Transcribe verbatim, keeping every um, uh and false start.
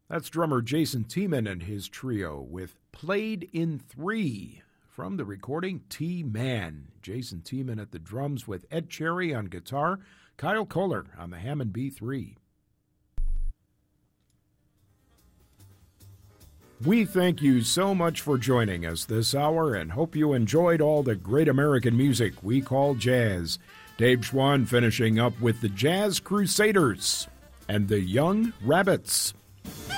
That's drummer Jason Tiemann and his trio with Played in Three from the recording T-Man. Jason Tiemann at the drums with Ed Cherry on guitar, Kyle Kohler on the Hammond B three. We thank you so much for joining us this hour and hope you enjoyed all the great American music we call jazz. Dave Schwann finishing up with the Jazz Crusaders and the Young Rabbits.